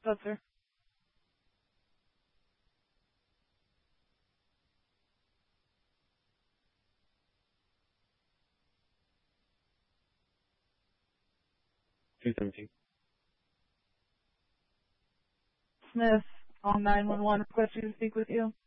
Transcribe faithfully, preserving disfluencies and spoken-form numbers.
Yes, sir. two seventeen. Smith, on nine one one, request you to speak with you.